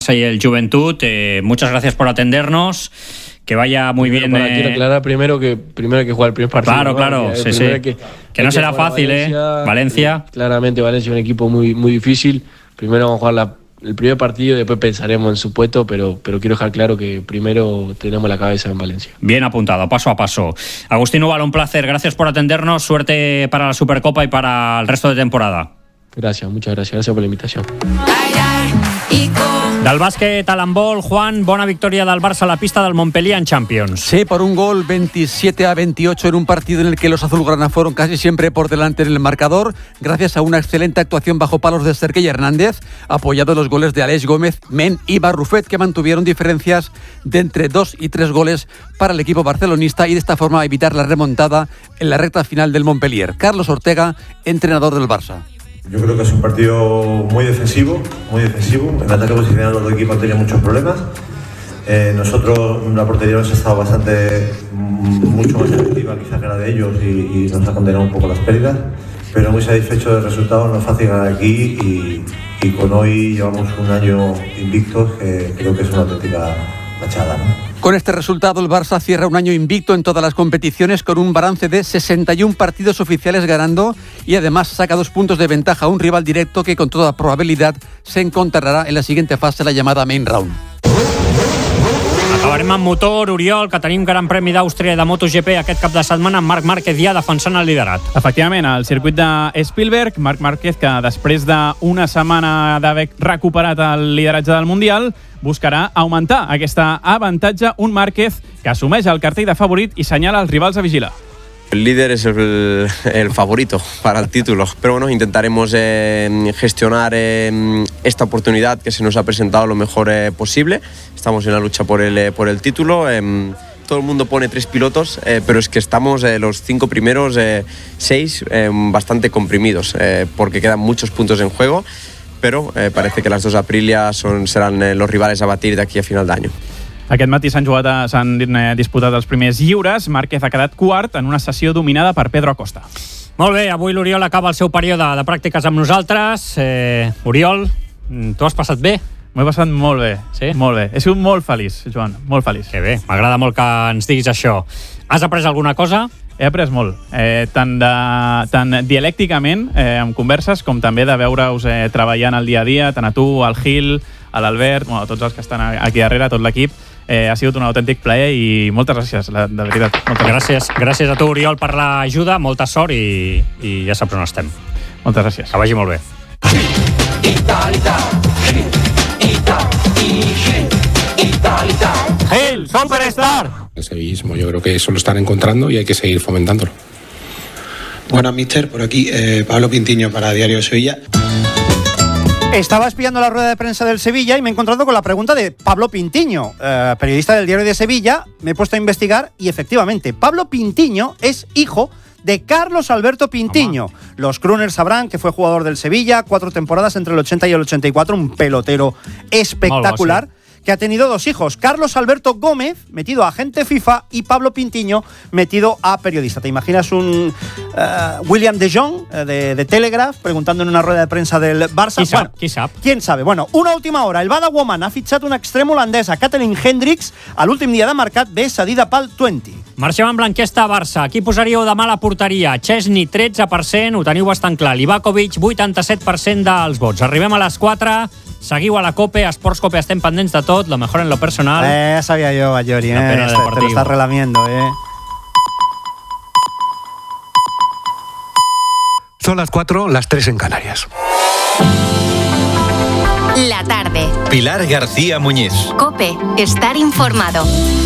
y el Juventud. Muchas gracias por atendernos. Que vaya muy bien. Quiero aclarar primero que hay que jugar el primer partido. Claro, sí. Que no será fácil, Valencia. Claramente Valencia es un equipo muy, muy difícil. Primero vamos a jugar el primer partido y después pensaremos en su puesto, pero quiero dejar claro que primero tenemos la cabeza en Valencia. Bien apuntado, paso a paso. Agustín Ubal, un placer. Gracias por atendernos. Suerte para la Supercopa y para el resto de temporada. Gracias, muchas gracias. Gracias por la invitación. Del bàsquet a l'handbol, Juan, bona victòria del Barça a la pista del Montpellier en Champions. Sí, por un gol 27-28 en un partido en el que los azulgrana fueron casi siempre por delante en el marcador, gracias a una excelente actuación bajo palos de Sergei Hernández, apoyado en los goles de Aleix Gómez, Men y Barrufet, que mantuvieron diferencias de entre 2 y 3 goles para el equipo barcelonista y de esta forma evitar la remontada en la recta final del Montpellier. Carlos Ortega, entrenador del Barça. Yo creo que es un partido muy defensivo. En ataque posicional los dos equipos han tenido muchos problemas. Nosotros, la portería nos ha estado mucho más efectiva quizás que la de ellos y nos ha condenado un poco las pérdidas. Pero muy satisfecho del resultado, no es fácil ganar aquí y con hoy llevamos un año invictos que creo que es una auténtica machada, ¿no? Con este resultado, el Barça cierra un año invicto en todas las competiciones con un balance de 61 partidos oficiales ganando y además saca 2 puntos de ventaja a un rival directo que con toda probabilidad se encontrará en la siguiente fase, la llamada Main Round. Acabarem amb motor, Oriol, que tenim Gran Premi d'Àustria de MotoGP aquest cap de setmana amb Marc Márquez ja defensant el liderat. Efectivament, al circuit de Spielberg, Marc Márquez, que després d'una setmana d'haver recuperat el lideratge del Mundial, buscarà augmentar aquesta avantatge, un Márquez que assumeix el cartell de favorit i senyala els rivals a vigilar. El líder es el favorito para el título, pero bueno, intentaremos gestionar esta oportunidad que se nos ha presentado lo mejor posible. Estamos en la lucha por el título. Todo el mundo pone 3 pilotos, pero es que estamos los 5 primeros, 6 bastante comprimidos, porque quedan muchos puntos en juego, pero parece que las 2 Aprilia serán los rivales a batir de aquí a final de año. Aquest matí s'han disputat els primers lliures. Márquez ha quedat quart en una sessió dominada per Pedro Acosta. Molt bé, avui l'Oriol acaba el seu període de pràctiques amb nosaltres. Oriol, tu has passat bé? M'ho he passat molt bé, sí? Molt bé. He sigut molt feliç, Joan, molt feliç. Que bé, m'agrada molt que ens diguis això. Has après alguna cosa? He après molt, tant dialècticament, amb converses, com també de veure-us treballant el dia a dia, tant a tu, al Gil, a l'Albert, a tots els que estan aquí darrere, tot l'equip. Ha sigut un autèntic plaer i moltes gràcies, de veritat. Gràcies a tu, Oriol, per l'ajuda, molta sort i ja saps on estem. Moltes gràcies. Que vagi molt bé. Gil, Superstar. El sevillismo, yo creo que eso lo están encontrando y hay que seguir fomentándolo. Buenas, mister, por aquí Pablo Pintiño para Diario de Sevilla. Estaba espiando la rueda de prensa del Sevilla y me he encontrado con la pregunta de Pablo Pintiño, periodista del Diario de Sevilla. Me he puesto a investigar y efectivamente, Pablo Pintiño es hijo de Carlos Alberto Pintiño. Los crooners sabrán que fue jugador del Sevilla, 4 temporadas entre el 80 y el 84, un pelotero espectacular. Que ha tenido 2 hijos, Carlos Alberto Gómez, metido a agente FIFA, y Pablo Pintiño, metido a periodista. ¿Te imaginas un William de Jong de Telegraph preguntando en una rueda de prensa del Barça? ¿Quién sabe? Bueno, una última hora. El Bada Woman ha fitxat un extrem holandès, a Kathleen Hendricks, a l'últim dia de mercat ve cedida pel 20. Marxem amb l'enquesta a Barça. Qui posaríeu demà a la porteria? Chesney, 13%, ho teniu bastant clar. Livakovic, 87% dels vots. Arribem a les 4. Seguiu a la COPE, a Sports COPE estem pendents de tot, lo mejor en lo personal. Ya sabía yo, Bayori, te lo estás relamiendo, Son las 4, las 3 en Canarias. La tarde. Pilar García Muñiz. COPE, estar informado.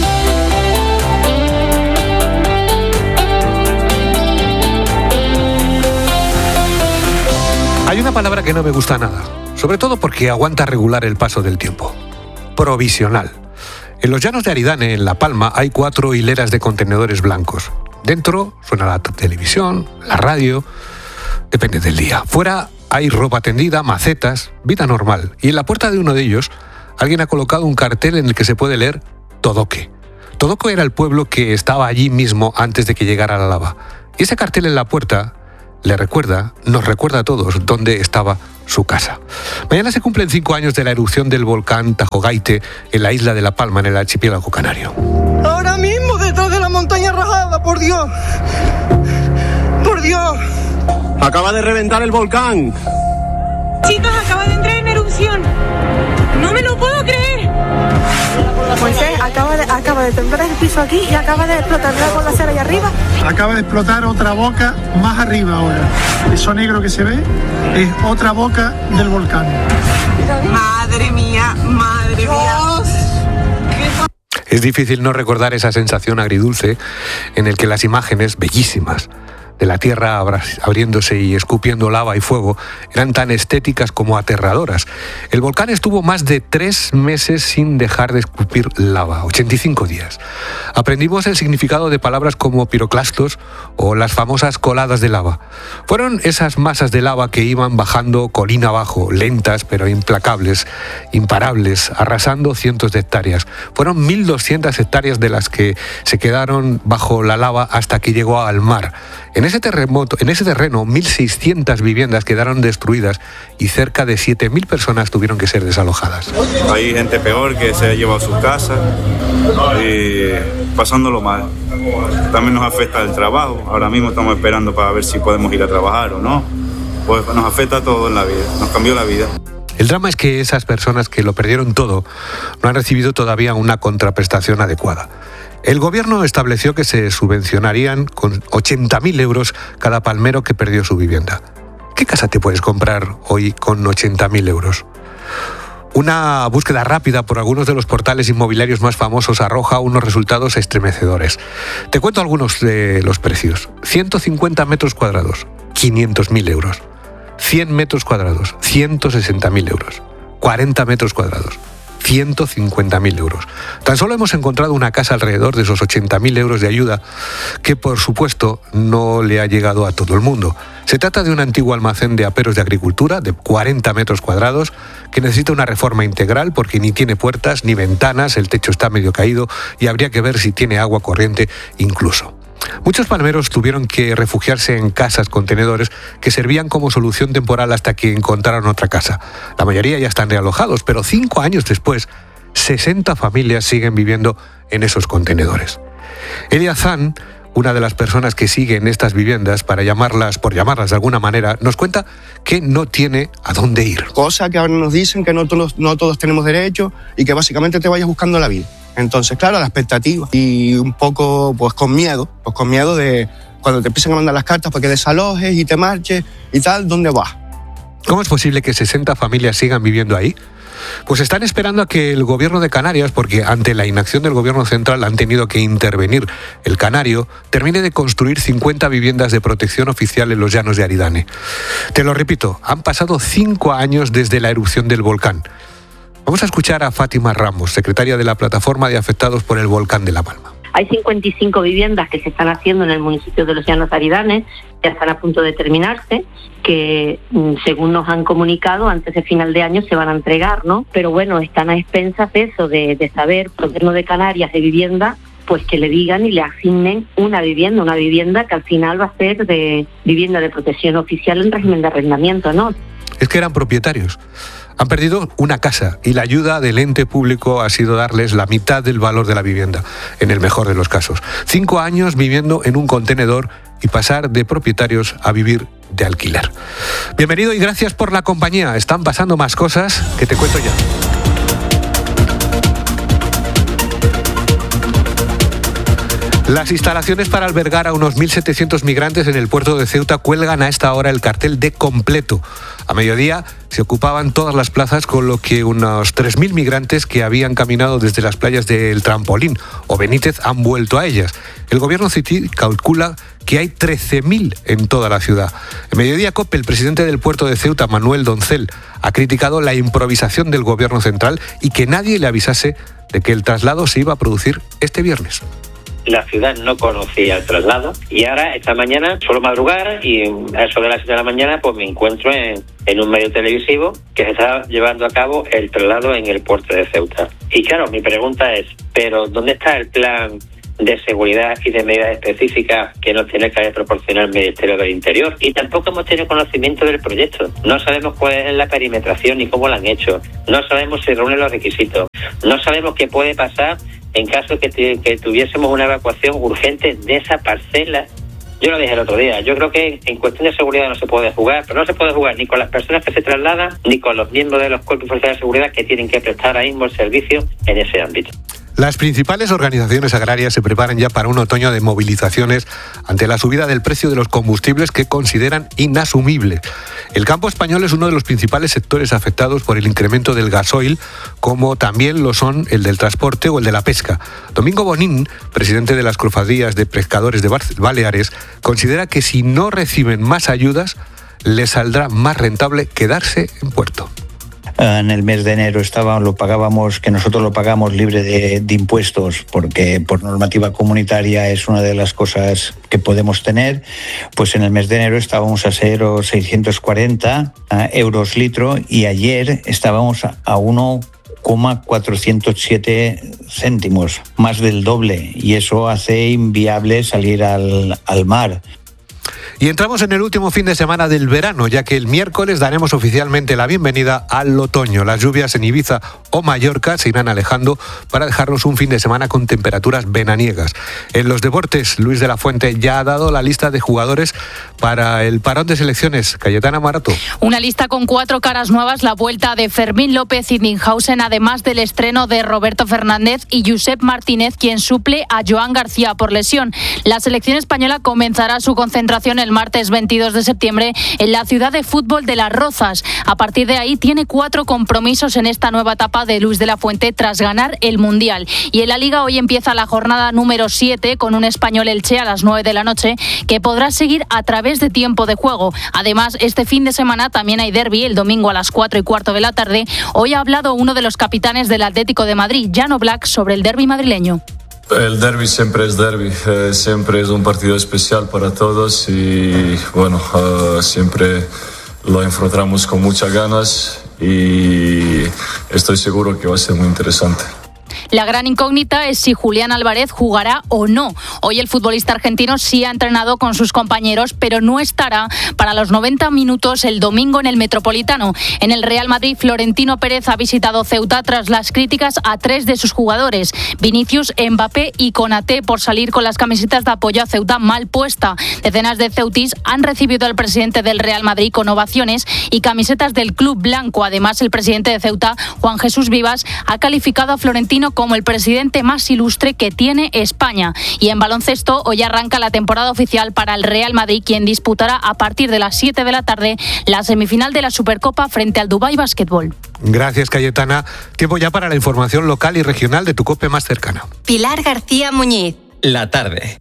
Hay una palabra que no me gusta nada, sobre todo porque aguanta regular el paso del tiempo. Provisional. En los llanos de Aridane, en La Palma, hay 4 hileras de contenedores blancos. Dentro suena la televisión, la radio, depende del día. Fuera hay ropa tendida, macetas, vida normal. Y en la puerta de uno de ellos, alguien ha colocado un cartel en el que se puede leer Todoque. Todoque era el pueblo que estaba allí mismo antes de que llegara la lava. Y ese cartel en la puerta nos recuerda a todos dónde estaba su casa. Mañana se cumplen 5 años de la erupción del volcán Tajo Gaite en la isla de La Palma, en el archipiélago canario. Ahora mismo detrás de la montaña rajada, por Dios. Por Dios. Acaba de reventar el volcán. Chicos, acaba de entrar en erupción. No me lo puedo creer. Moisés, acaba de temblar el piso aquí y acaba de explotar la bola cera ahí arriba. Acaba de explotar otra boca más arriba ahora. Eso negro que se ve es otra boca del volcán. Madre mía, madre mía. Es difícil no recordar esa sensación agridulce en el que las imágenes bellísimas de la tierra abriéndose y escupiendo lava y fuego eran tan estéticas como aterradoras. El volcán estuvo más de 3 meses sin dejar de escupir lava, 85 días. Aprendimos el significado de palabras como piroclastos o las famosas coladas de lava. Fueron esas masas de lava que iban bajando colina abajo, lentas pero implacables, imparables, arrasando cientos de hectáreas. Fueron 1.200 hectáreas de las que se quedaron bajo la lava hasta que llegó al mar. En ese terreno, 1.600 viviendas quedaron destruidas y cerca de 7.000 personas tuvieron que ser desalojadas. Hay gente peor que se ha llevado sus casas y pasándolo mal. También nos afecta el trabajo. Ahora mismo estamos esperando para ver si podemos ir a trabajar o no. Pues nos afecta todo en la vida, nos cambió la vida. El drama es que esas personas que lo perdieron todo no han recibido todavía una contraprestación adecuada. El gobierno estableció que se subvencionarían con 80.000 euros cada palmero que perdió su vivienda. ¿Qué casa te puedes comprar hoy con 80.000 euros? Una búsqueda rápida por algunos de los portales inmobiliarios más famosos arroja unos resultados estremecedores. Te cuento algunos de los precios. 150 metros cuadrados, 500.000 euros. 100 metros cuadrados, 160.000 euros. 40 metros cuadrados, 150.000 euros. Tan solo hemos encontrado una casa alrededor de esos 80.000 euros de ayuda que, por supuesto, no le ha llegado a todo el mundo. Se trata de un antiguo almacén de aperos de agricultura de 40 metros cuadrados que necesita una reforma integral porque ni tiene puertas ni ventanas, el techo está medio caído y habría que ver si tiene agua corriente incluso. Muchos palmeros tuvieron que refugiarse en casas contenedores que servían como solución temporal hasta que encontraron otra casa. La mayoría ya están realojados, pero 5 años después, 60 familias siguen viviendo en esos contenedores. Elia Zan, una de las personas que sigue en estas viviendas, por llamarlas de alguna manera, nos cuenta que no tiene a dónde ir. Cosas que ahora nos dicen que no todos tenemos derecho y que básicamente te vayas buscando la vida. Entonces, claro, la expectativa y un poco pues con miedo de cuando te empiezan a mandar las cartas para que desalojes y te marches y tal, ¿dónde vas? ¿Cómo es posible que 60 familias sigan viviendo ahí? Pues están esperando a que el gobierno de Canarias, porque ante la inacción del gobierno central han tenido que intervenir el canario, termine de construir 50 viviendas de protección oficial en los llanos de Aridane. Te lo repito, han pasado 5 años desde la erupción del volcán. Vamos a escuchar a Fátima Ramos, secretaria de la Plataforma de Afectados por el Volcán de La Palma. Hay 55 viviendas que se están haciendo en el municipio de los Llanos de Aridane, ya están a punto de terminarse, que según nos han comunicado, antes de final de año se van a entregar, ¿no? Pero bueno, están a expensas de eso, de saber, el gobierno de Canarias de vivienda, pues que le digan y le asignen una vivienda que al final va a ser de vivienda de protección oficial en régimen de arrendamiento, ¿no? Es que eran propietarios. Han perdido una casa y la ayuda del ente público ha sido darles la mitad del valor de la vivienda, en el mejor de los casos. 5 años viviendo en un contenedor y pasar de propietarios a vivir de alquiler. Bienvenido y gracias por la compañía. Están pasando más cosas que te cuento ya. Las instalaciones para albergar a unos 1.700 migrantes en el puerto de Ceuta cuelgan a esta hora el cartel de completo. A mediodía se ocupaban todas las plazas, con lo que unos 3.000 migrantes que habían caminado desde las playas del Trampolín o Benítez han vuelto a ellas. El gobierno cití calcula que hay 13.000 en toda la ciudad. En Mediodía COPE, el presidente del puerto de Ceuta, Manuel Doncel, ha criticado la improvisación del gobierno central y que nadie le avisase de que el traslado se iba a producir este viernes. La ciudad no conocía el traslado y ahora esta mañana suelo madrugar y a eso de las 7 de la mañana pues me encuentro en un medio televisivo que se está llevando a cabo el traslado en el puerto de Ceuta. Y claro, mi pregunta es, ¿pero dónde está el plan de seguridad y de medidas específicas que nos tiene que proporcionar el Ministerio del Interior. Y tampoco hemos tenido conocimiento del proyecto. No sabemos cuál es la perimetración ni cómo lo han hecho. No sabemos si reúnen los requisitos. No sabemos qué puede pasar en caso que tuviésemos una evacuación urgente de esa parcela. Yo lo dije el otro día, yo creo que en cuestión de seguridad no se puede jugar, pero no se puede jugar ni con las personas que se trasladan, ni con los miembros de los cuerpos y fuerzas de seguridad que tienen que prestar ahora mismo el servicio en ese ámbito. Las principales organizaciones agrarias se preparan ya para un otoño de movilizaciones ante la subida del precio de los combustibles que consideran inasumible. El campo español es uno de los principales sectores afectados por el incremento del gasoil, como también lo son el del transporte o el de la pesca. Domingo Bonín, presidente de las cofradías de pescadores de Baleares, considera que si no reciben más ayudas, les saldrá más rentable quedarse en puerto. En el mes de enero nosotros lo pagamos libre de impuestos, porque por normativa comunitaria es una de las cosas que podemos tener. Pues en el mes de enero estábamos a 0,640 euros litro y ayer estábamos a 1,407 céntimos, más del doble, y eso hace inviable salir al mar. Y entramos en el último fin de semana del verano, ya que el miércoles daremos oficialmente la bienvenida al otoño. Las lluvias en Ibiza o Mallorca se irán alejando para dejarnos un fin de semana con temperaturas veraniegas. En los deportes, Luis de la Fuente ya ha dado la lista de jugadores para el parón de selecciones. Cayetana Marato. Una lista con 4 caras nuevas, la vuelta de Fermín López y Ninhausen, además del estreno de Roberto Fernández y Josep Martínez, quien suple a Joan García por lesión. La selección española comenzará su concentración el martes 22 de septiembre en la ciudad de fútbol de Las Rozas. A partir de ahí tiene 4 compromisos en esta nueva etapa de Luis de la Fuente tras ganar el Mundial. Y en la Liga hoy empieza la jornada número 7 con un Español Elche a las 9 de la noche que podrá seguir a través de tiempo de juego. Además, este fin de semana también hay derbi, el domingo a las 4:15 de la tarde. Hoy ha hablado uno de los capitanes del Atlético de Madrid, Jan Oblak, sobre el derbi madrileño. El derbi siempre es derbi, siempre es un partido especial para todos y bueno, siempre lo enfrentamos con muchas ganas y estoy seguro que va a ser muy interesante. La gran incógnita es si Julián Álvarez jugará o no. Hoy el futbolista argentino sí ha entrenado con sus compañeros, pero no estará para los 90 minutos el domingo en el Metropolitano. En el Real Madrid, Florentino Pérez ha visitado Ceuta tras las críticas a 3 de sus jugadores, Vinicius, Mbappé y Konaté, por salir con las camisetas de apoyo a Ceuta mal puesta. Decenas de ceutis han recibido al presidente del Real Madrid con ovaciones y camisetas del club blanco. Además, el presidente de Ceuta, Juan Jesús Vivas, ha calificado a Florentino como el presidente más ilustre que tiene España. Y en baloncesto, hoy arranca la temporada oficial para el Real Madrid, quien disputará a partir de las 7 de la tarde la semifinal de la Supercopa frente al Dubái Basketball. Gracias, Cayetana. Tiempo ya para la información local y regional de tu COPE más cercana. Pilar García Muñiz. La tarde.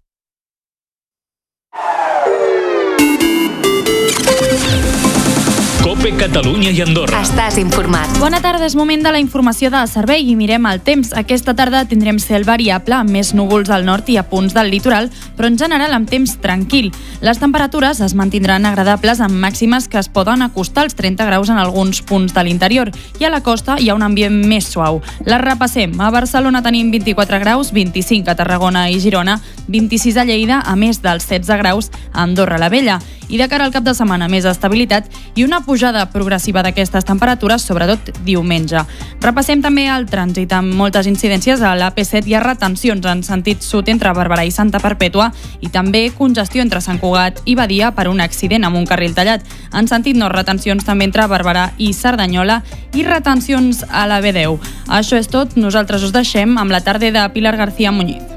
COPE Catalunya i Andorra. Estàs informat. Bona tarda, és moment de la informació de servei i mirem el temps. Aquesta tarda tindrem cel variable, amb més núvols al nord i a punts del litoral, però en general amb temps tranquil. Les temperatures es mantindran agradables amb màximes que es poden acostar als 30 graus en alguns punts de l'interior i a la costa hi ha un ambient més suau. Les repassem. A Barcelona tenim 24 graus, 25 a Tarragona i Girona, 26 a Lleida, a més dels 16 graus a Andorra la Vella. I de cara al cap de setmana, més estabilitat i una pujada progressiva d'aquestes temperatures, sobretot diumenge. Repassem també el trànsit amb moltes incidències a l'AP7 i a retencions en sentit sud entre Barberà i Santa Perpètua i també congestió entre Sant Cugat i Badia per un accident amb un carril tallat. En sentit nord, retencions també entre Barberà i Cerdanyola i retencions a la B10. Això és tot, nosaltres us deixem amb la tarda de Pilar García Muñiz.